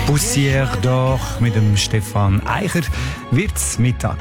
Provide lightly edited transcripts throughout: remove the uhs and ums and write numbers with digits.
Poussière d'Or mit dem Stefan Eicher wird's Mittag.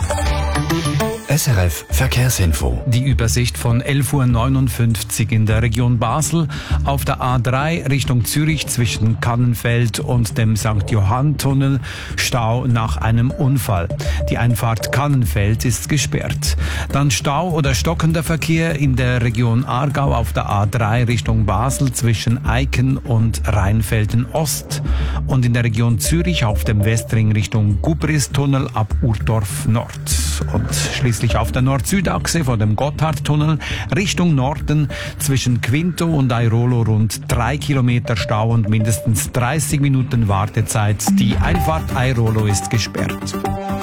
SRF Verkehrsinfo. Die Übersicht von 11:59 Uhr in der Region Basel. Auf der A3 Richtung Zürich zwischen Kannenfeld und dem St. Johann-Tunnel Stau nach einem Unfall. Die Einfahrt Kannenfeld ist gesperrt. Dann Stau oder stockender Verkehr in der Region Aargau auf der A3 Richtung Basel zwischen Eiken und Rheinfelden Ost. Und in der Region Zürich auf dem Westring Richtung Gubristunnel ab Urdorf Nord. Und schließlich auf der Nord-Süd-Achse vor dem Gotthardtunnel Richtung Norden zwischen Quinto und Airolo rund 3 Kilometer Stau und mindestens 30 Minuten Wartezeit. Die Einfahrt Airolo ist gesperrt.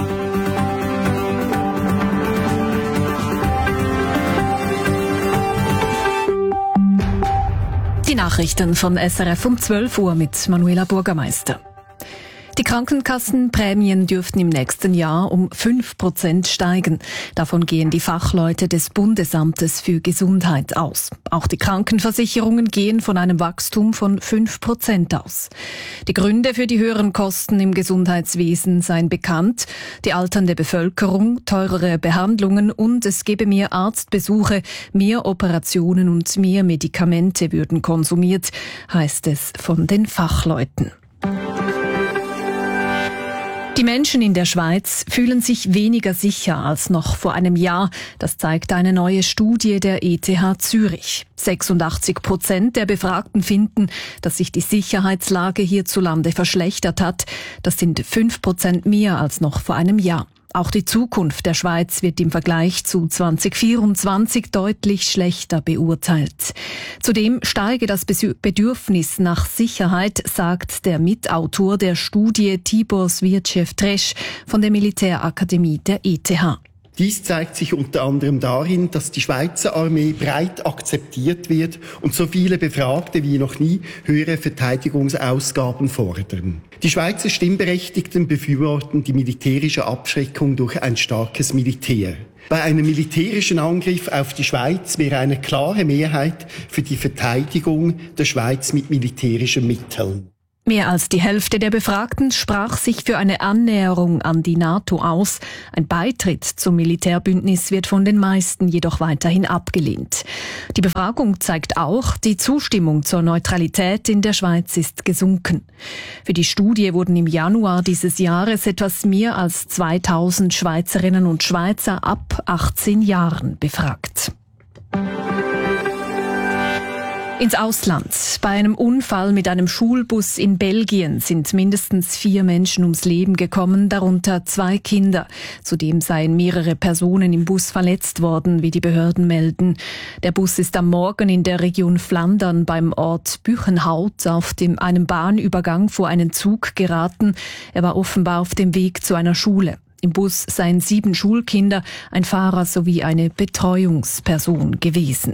Die Nachrichten von SRF um 12 Uhr mit Manuela Bürgermeister. Die Krankenkassenprämien dürften im nächsten Jahr um 5% steigen. Davon gehen die Fachleute des Bundesamtes für Gesundheit aus. Auch die Krankenversicherungen gehen von einem Wachstum von 5% aus. Die Gründe für die höheren Kosten im Gesundheitswesen seien bekannt. Die alternde Bevölkerung, teurere Behandlungen und es gebe mehr Arztbesuche, mehr Operationen und mehr Medikamente würden konsumiert, heißt es von den Fachleuten. Die Menschen in der Schweiz fühlen sich weniger sicher als noch vor einem Jahr. Das zeigt eine neue Studie der ETH Zürich. 86% der Befragten finden, dass sich die Sicherheitslage hierzulande verschlechtert hat. Das sind 5% mehr als noch vor einem Jahr. Auch die Zukunft der Schweiz wird im Vergleich zu 2024 deutlich schlechter beurteilt. Zudem steige das Bedürfnis nach Sicherheit, sagt der Mitautor der Studie Tibor Svirchev-Tresch von der Militärakademie der ETH. Dies zeigt sich unter anderem darin, dass die Schweizer Armee breit akzeptiert wird und so viele Befragte wie noch nie höhere Verteidigungsausgaben fordern. Die Schweizer Stimmberechtigten befürworten die militärische Abschreckung durch ein starkes Militär. Bei einem militärischen Angriff auf die Schweiz wäre eine klare Mehrheit für die Verteidigung der Schweiz mit militärischen Mitteln. Mehr als die Hälfte der Befragten sprach sich für eine Annäherung an die NATO aus. Ein Beitritt zum Militärbündnis wird von den meisten jedoch weiterhin abgelehnt. Die Befragung zeigt auch, die Zustimmung zur Neutralität in der Schweiz ist gesunken. Für die Studie wurden im Januar dieses Jahres etwas mehr als 2000 Schweizerinnen und Schweizer ab 18 Jahren befragt. Ins Ausland. Bei einem Unfall mit einem Schulbus in Belgien sind mindestens 4 Menschen ums Leben gekommen, darunter 2 Kinder. Zudem seien mehrere Personen im Bus verletzt worden, wie die Behörden melden. Der Bus ist am Morgen in der Region Flandern beim Ort Buchenhout auf einem Bahnübergang vor einen Zug geraten. Er war offenbar auf dem Weg zu einer Schule. Im Bus seien 7 Schulkinder, ein Fahrer sowie eine Betreuungsperson gewesen.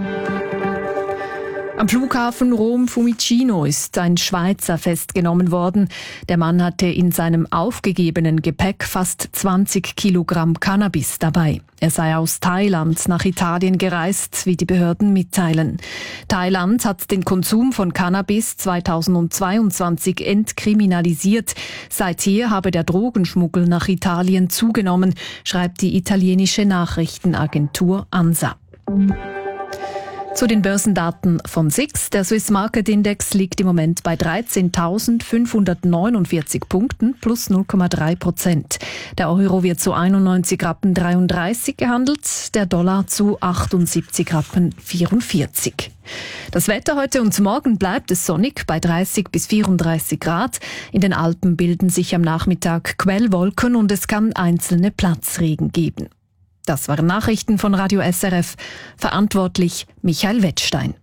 Am Flughafen Rom-Fiumicino ist ein Schweizer festgenommen worden. Der Mann hatte in seinem aufgegebenen Gepäck fast 20 Kilogramm Cannabis dabei. Er sei aus Thailand nach Italien gereist, wie die Behörden mitteilen. Thailand hat den Konsum von Cannabis 2022 entkriminalisiert. Seither habe der Drogenschmuggel nach Italien zugenommen, schreibt die italienische Nachrichtenagentur ANSA. Zu den Börsendaten von SIX. Der Swiss Market Index liegt im Moment bei 13.549 Punkten plus 0,3%. Der Euro wird zu 91,33 Rappen gehandelt, der Dollar zu 78,44 Rappen. Das Wetter heute und morgen bleibt es sonnig bei 30 bis 34 Grad. In den Alpen bilden sich am Nachmittag Quellwolken und es kann einzelne Platzregen geben. Das waren Nachrichten von Radio SRF. Verantwortlich Michael Wettstein.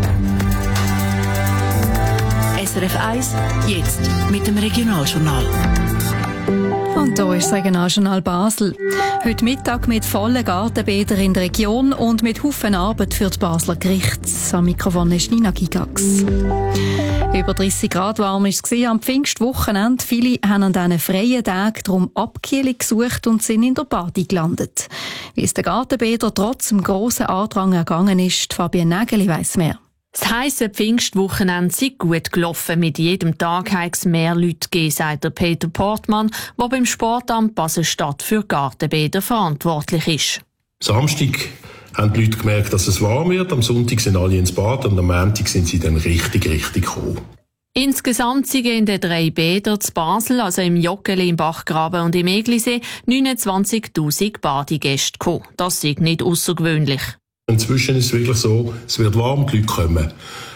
SRF 1, jetzt mit dem Regionaljournal. Und hier ist das Regionaljournal Basel. Heute Mittag mit vollen Gartenbädern in der Region und mit Haufen Arbeit für die Basler Gerichte. Am Mikrofon ist Nina Gigax. Über 30 Grad warm war es am Pfingstwochenende. Viele haben an diesen freien Tagen darum Abkühlung gesucht und sind in der Bade gelandet. Wie es den Gartenbädern trotz dem grossen Andrang ergangen ist, Fabienne Nägeli weiss mehr. Das heisse Pfingstwochenende sei gut gelaufen. Mit jedem Tag hat es mehr Leute gegeben, sagt der Peter Portmann, der beim Sportamt Basel-Stadt für Gartenbäder verantwortlich ist. Samstag haben die Leute gemerkt, dass es warm wird. Am Sonntag sind alle ins Bad und am Montag sind sie dann richtig gekommen. Insgesamt sind in den 3 Bädern zu Basel, also im Joggeli, im Bachgraben und im Eglisee, 29'000 Badegäste gekommen. Das ist nicht außergewöhnlich. Inzwischen ist es wirklich so, es wird warm, die Leute kommen.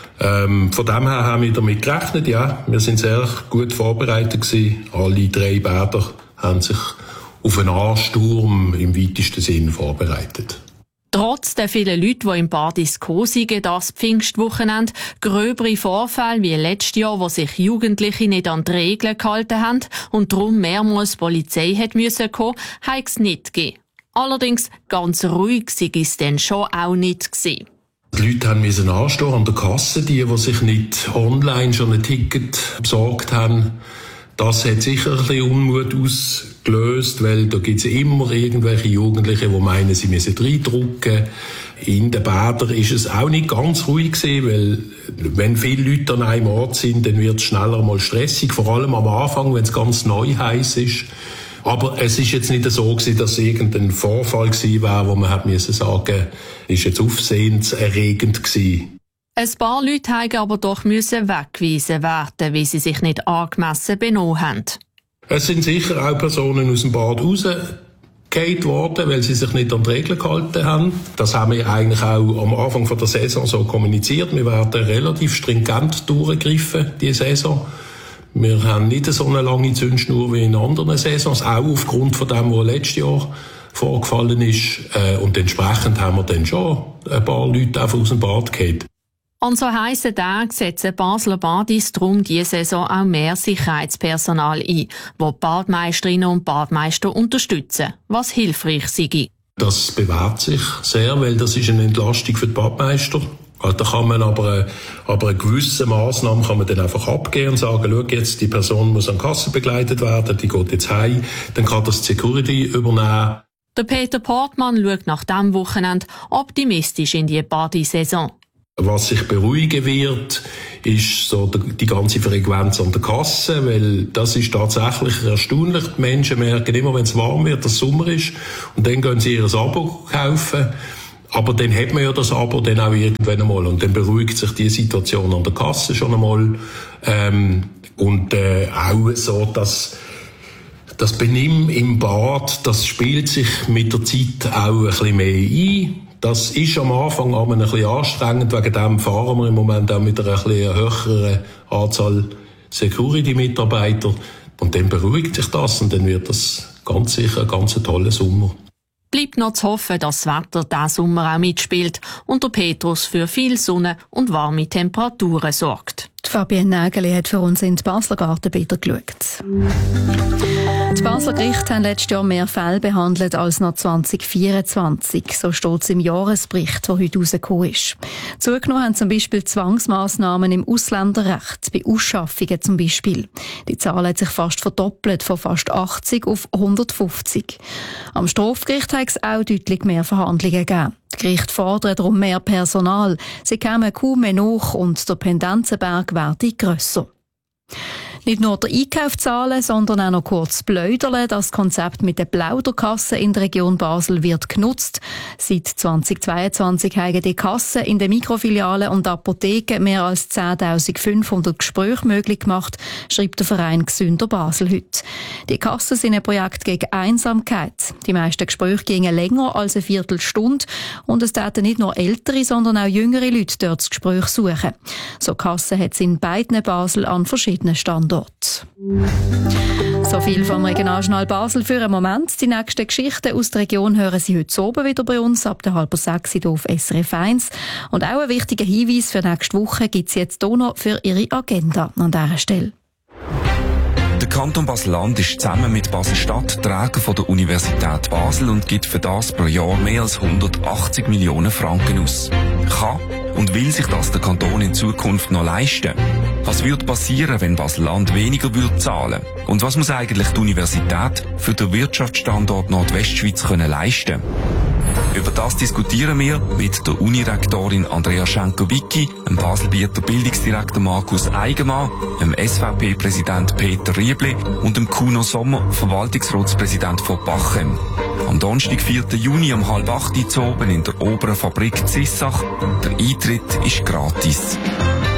Von dem her haben wir damit gerechnet, ja. Wir sind sehr gut vorbereitet gewesen. Alle 3 Bäder haben sich auf einen Ansturm im weitesten Sinn vorbereitet. Trotz der vielen Leute, die im Bad gekommen sind, das Pfingstwochenende, gröbere Vorfälle wie letztes Jahr, wo sich Jugendliche nicht an die Regeln gehalten haben und darum mehrmals die Polizei hat müssen kommen, hat es nicht gegeben. Allerdings ganz ruhig sei es dann schon auch nicht gewesen. Die Leute mussten anstehen an der Kasse, die sich nicht online schon ein Ticket besorgt haben. Das hat sicher ein bisschen Unmut ausgelöst, weil da gibt es immer irgendwelche Jugendliche, die meinen, sie müssen reindrücken. In den Bädern ist es auch nicht ganz ruhig gewesen, weil wenn viele Leute an einem Ort sind, dann wird es schneller mal stressig, vor allem am Anfang, wenn es ganz neu heiß ist. Aber es ist jetzt nicht so gewesen, dass irgendein Vorfall gewesen wäre, wo man hat müssen sagen, ist jetzt aufsehenserregend gewesen. Ein paar Leute mussten aber doch weggewiesen werden, weil sie sich nicht angemessen benommen haben. Es sind sicher auch Personen aus dem Bad rausgefallen worden, weil sie sich nicht an die Regeln gehalten haben. Das haben wir eigentlich auch am Anfang der Saison so kommuniziert. Wir werden relativ stringent durchgegriffen, diese Saison. Wir haben nicht so eine lange Zündschnur wie in anderen Saisons, auch aufgrund von dem, was letztes Jahr vorgefallen ist. Und entsprechend haben wir dann schon ein paar Leute einfach aus dem Bad geholt. An so heissen Tagen setzen Basler Badis darum diese Saison auch mehr Sicherheitspersonal ein, das die Badmeisterinnen und Badmeister unterstützen, was hilfreich sei. Das bewährt sich sehr, weil das ist eine Entlastung für die Badmeister. Da kann man aber eine gewisse Massnahme kann man dann einfach abgeben und sagen, schau jetzt, die Person muss an die Kasse begleitet werden, die geht jetzt heim, dann kann das die Security übernehmen. Der Peter Portmann schaut nach diesem Wochenende optimistisch in die Badisaison. Was sich beruhigen wird, ist so die ganze Frequenz an der Kasse, weil das ist tatsächlich erstaunlich. Die Menschen merken immer, wenn es warm wird, dass es Sommer ist, und dann gehen sie ihr Abo kaufen. Aber dann hat man ja das Abo dann auch irgendwann einmal, und dann beruhigt sich die Situation an der Kasse schon einmal. Auch so, dass das Benimm im Bad, das spielt sich mit der Zeit auch ein bisschen mehr ein. Das ist am Anfang ein bisschen anstrengend, wegen dem fahren wir im Moment auch mit einer ein bisschen höheren Anzahl Security-Mitarbeiter. Und dann beruhigt sich das und dann wird das ganz sicher ein ganz toller Sommer. Bleibt noch zu hoffen, dass das Wetter diesen Sommer auch mitspielt und der Petrus für viel Sonne und warme Temperaturen sorgt. Fabienne Nägeli hat für uns in die Basler Gartenbäder geschaut. Die Basler Gerichte haben letztes Jahr mehr Fälle behandelt als noch 2024. So steht es im Jahresbericht, der heute rausgekommen ist. Zugenommen haben zum Beispiel Zwangsmassnahmen im Ausländerrecht, bei Ausschaffungen zum Beispiel. Die Zahl hat sich fast verdoppelt, von fast 80 auf 150. Am Strafgericht hat es auch deutlich mehr Verhandlungen gegeben. Die Gerichte fordern darum mehr Personal. Sie kämen kaum mehr nach und der Pendenzenberg werde grösser. Nicht nur der Einkauf zahlen, sondern auch noch kurz pläudern. Das Konzept mit den Plauderkassen in der Region Basel wird genutzt. Seit 2022 haben die Kassen in den Mikrofilialen und Apotheken mehr als 10.500 Gespräche möglich gemacht, schreibt der Verein Gesünder Basel heute. Die Kassen sind ein Projekt gegen Einsamkeit. Die meisten Gespräche gingen länger als eine Viertelstunde und es täten nicht nur ältere, sondern auch jüngere Leute dort das Gespräch suchen. So Kassen hat es in beiden Basel an verschiedenen Standorten. So viel vom Regionaljournal Basel für einen Moment. Die nächsten Geschichten aus der Region hören Sie heute oben wieder bei uns, ab 5:30 hier auf SRF 1. Und auch einen wichtigen Hinweis für nächste Woche gibt es jetzt hier noch für Ihre Agenda an dieser Stelle. Der Kanton Basel-Land ist zusammen mit Basel-Stadt Träger von der Universität Basel und gibt für das pro Jahr mehr als 180 Millionen Franken aus. Kann und will sich das der Kanton in Zukunft noch leisten? Was würde passieren, wenn Basel-Land weniger würde zahlen? Und was muss eigentlich die Universität für den Wirtschaftsstandort Nordwestschweiz leisten können? Über das diskutieren wir mit der Unirektorin Andrea Schenkovici, dem Baselbieter Bildungsdirektor Markus Eigenmann, dem SVP-Präsident Peter Riebli und dem Kuno Sommer, Verwaltungsratspräsident von Bachem. Am Donnerstag, 4. Juni um 7:30 Uhr in der oberen Fabrik Zissach. Der Eintritt ist gratis.